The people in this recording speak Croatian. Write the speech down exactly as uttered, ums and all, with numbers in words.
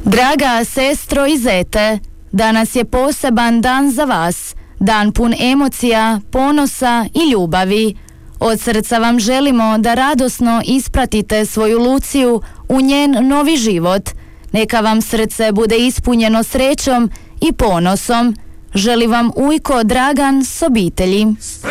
Draga sestro i zete, danas je poseban dan za vas, dan pun emocija, ponosa i ljubavi. Od srca vam želimo da radosno ispratite svoju Luciju u njen novi život. Neka vam srce bude ispunjeno srećom i ponosom. Želi vam ujko Dragan s obitelji.